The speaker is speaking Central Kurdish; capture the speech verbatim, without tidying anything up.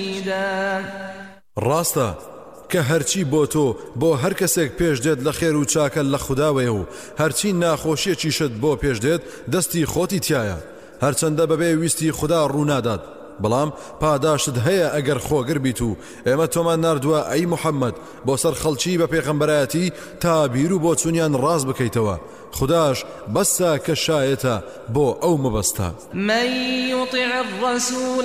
ڕاستە کە هەرچی بۆ تۆ بۆ هەر کەسێک پێش دێت لە خێر و چاکە لە خودداوەیە و هەرچی ناخۆشیەکیشت بۆ پێش دێت دەستی خۆتی تایە هەرچەندە بەبێ ویستی خوددا ڕوونادات بەڵام پاداشت هەیە ئەگەر خۆگر بیت و ئێمە تۆمان ناردووە ئەی موحەممەد بۆ سەر خەڵکی بە پێغەمبەرایەتی تا بیر و بۆ چوونیان ڕاست بکەیتەوە خودداش بەسە کە شایەتە بۆ ئەو مەبەستە. من يطع الرسول